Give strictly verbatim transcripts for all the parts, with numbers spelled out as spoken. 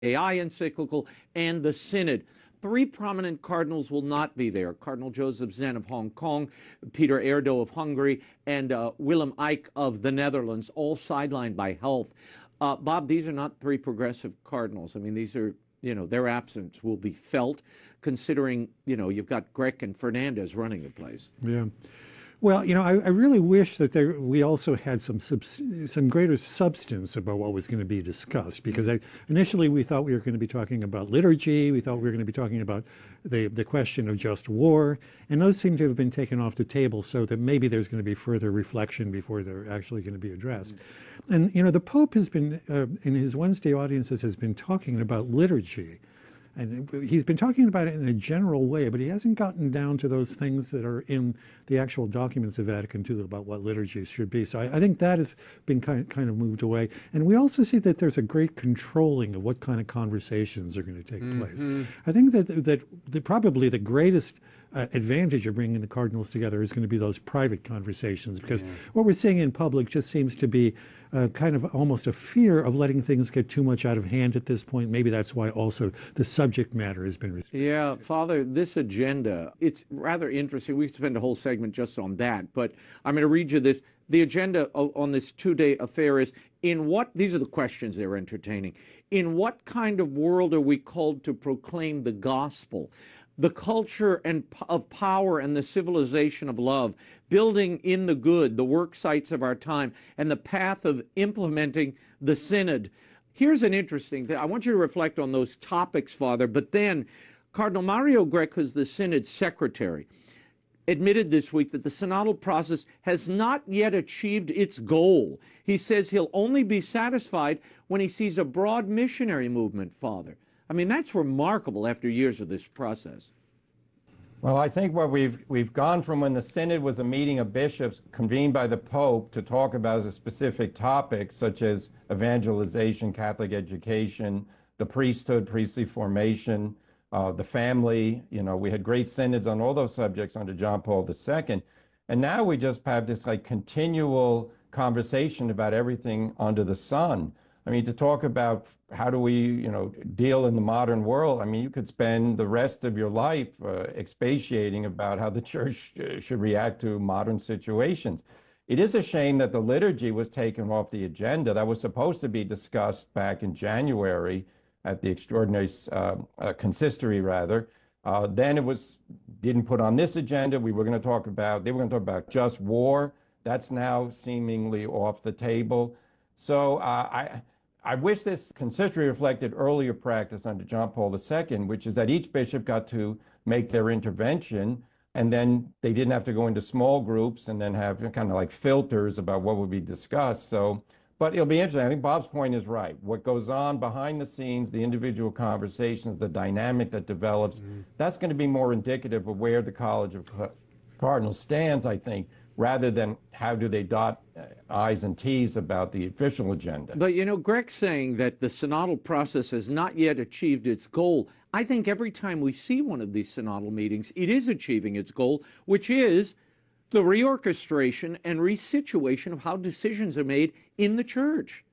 A I encyclical, and the Synod. Three prominent cardinals will not be there. Cardinal Joseph Zen of Hong Kong, Peter Erdo of Hungary, and uh, Willem Eyck of the Netherlands, all sidelined by health. Uh, Bob, these are not three progressive cardinals. I mean, these are, you know, their absence will be felt, considering, you know, you've got Grech and Fernandez running the place. Yeah. Well, you know, I, I really wish that there, we also had some subs, some greater substance about what was going to be discussed, because I, initially we thought we were going to be talking about liturgy, we thought we were going to be talking about the the question of just war, and those seem to have been taken off the table, so that maybe there's going to be further reflection before they're actually going to be addressed. Mm-hmm. And you know, the Pope has been uh, in his Wednesday audiences has been talking about liturgy. And he's been talking about it in a general way, but he hasn't gotten down to those things that are in the actual documents of Vatican two about what liturgy should be. So I, I think that has been kind, kind of moved away. And we also see that there's a great controlling of what kind of conversations are going to take mm-hmm. place. I think that, that the, probably the greatest uh, advantage of bringing the cardinals together is going to be those private conversations, because yeah. what we're seeing in public just seems to be Uh, kind of almost a fear of letting things get too much out of hand at this point. Maybe that's why also the subject matter has been restricted. Yeah, Father, this agenda, it's rather interesting. We could spend a whole segment just on that, but I'm going to read you this. The agenda on this two-day affair is, in what, these are the questions they're entertaining, in what kind of world are we called to proclaim the gospel? The culture and of power and the civilization of love, building in the good, the work sites of our time, and the path of implementing the Synod. Here's an interesting thing. I want you to reflect on those topics, Father, but then Cardinal Mario Grech, who's the Synod secretary, admitted this week that the synodal process has not yet achieved its goal. He says he'll only be satisfied when he sees a broad missionary movement, Father. I mean, that's remarkable after years of this process. Well, I think what we've we've gone from when the Synod was a meeting of bishops convened by the Pope to talk about a specific topic, such as evangelization, Catholic education, the priesthood, priestly formation, uh, the family. You know, we had great synods on all those subjects under John Paul the Second. And now we just have this like continual conversation about everything under the sun. I mean, to talk about how do we, you know, deal in the modern world, I mean, you could spend the rest of your life uh, expatiating about how the church uh, should react to modern situations. It is a shame that the liturgy was taken off the agenda. That was supposed to be discussed back in January at the extraordinary uh, uh, consistory, rather. Uh, then it was didn't put on this agenda. We were going to talk about, they were going to talk about just war. That's now seemingly off the table. So uh, I I wish this consistory reflected earlier practice under John Paul the Second, which is that each bishop got to make their intervention, and then they didn't have to go into small groups and then have kind of like filters about what would be discussed. So, but it'll be interesting. I think Bob's point is right. What goes on behind the scenes, the individual conversations, the dynamic that develops, mm-hmm. that's going to be more indicative of where the College of Cardinals stands, I think, rather than how do they dot I's and T's about the official agenda. But, you know, Greg's saying that the synodal process has not yet achieved its goal. I think every time we see one of these synodal meetings, it is achieving its goal, which is the reorchestration and resituation of how decisions are made in the church.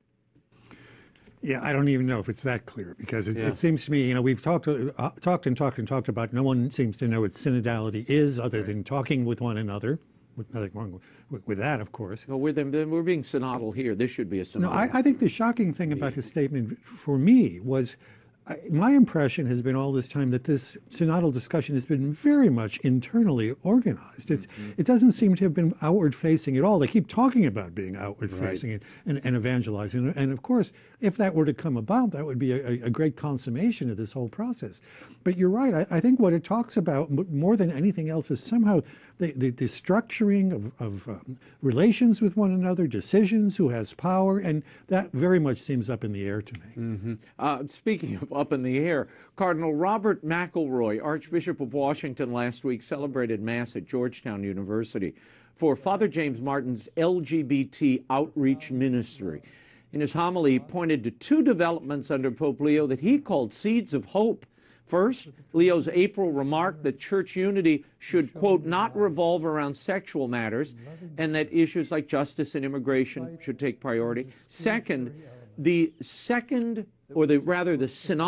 Yeah, I don't even know if it's that clear, because it, yeah. it seems to me, you know, we've talked, uh, talked and talked and talked about, no one seems to know what synodality is other than talking with one another. Nothing wrong with, with that, of course. Well, we're, we're being synodal here. This should be a synodal. No, I, I think the shocking thing about his statement for me was, I, my impression has been all this time that this synodal discussion has been very much internally organized. It's, mm-hmm. It doesn't seem to have been outward-facing at all. They keep talking about being outward-facing right. and, and, and evangelizing. And of course, if that were to come about, that would be a, a great consummation of this whole process. But you're right. I, I think what it talks about more than anything else is somehow the, the, the structuring of, of um, relations with one another, decisions, who has power, and that very much seems up in the air to me. Mm-hmm. Uh, speaking of up in the air, Cardinal Robert McElroy, Archbishop of Washington, last week celebrated Mass at Georgetown University for Father James Martin's L G B T outreach ministry. In his homily, he pointed to two developments under Pope Leo that he called seeds of hope. First, Leo's April remark that church unity should, quote, not revolve around sexual matters, and that issues like justice and immigration should take priority. Second, the second, or the rather the synopsis